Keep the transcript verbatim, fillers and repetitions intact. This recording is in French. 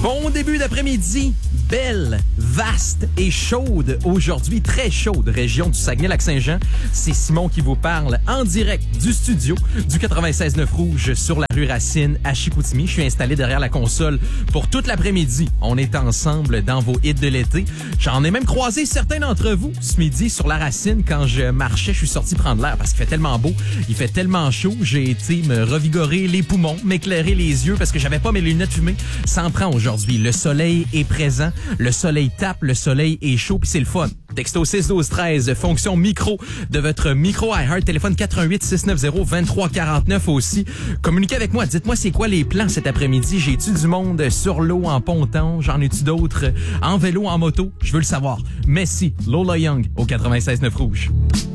Bon début d'après-midi, belle, vaste et chaude aujourd'hui, très chaude, région du Saguenay-Lac-Saint-Jean. C'est Simon qui vous parle en direct du studio du quatre-vingt-seize neuf Rouge sur la rue Racine à Chicoutimi. Je suis installé derrière la console pour toute l'après-midi. On est ensemble dans vos hits de l'été. J'en ai même croisé certains d'entre vous ce midi sur la Racine quand je marchais. Je suis sorti prendre l'air parce qu'il fait tellement beau, il fait tellement chaud. J'ai été me revigorer les poumons, m'éclairer les yeux parce que j'avais pas mes lunettes fumées. Ça en prend aujourd'hui. Le soleil est présent, le soleil tape, le soleil est chaud, puis c'est le fun. Texto six douze treize, fonction micro de votre micro iHeart, téléphone quatre un huit six neuf zéro deux trois quatre neuf aussi. Communiquez avec moi, dites-moi c'est quoi les plans cet après-midi. J'ai-tu du monde sur l'eau en ponton? J'en ai-tu d'autres en vélo, en moto? Je veux le savoir. Messi, Lola Young au quatre-vingt-seize neuf Rouge.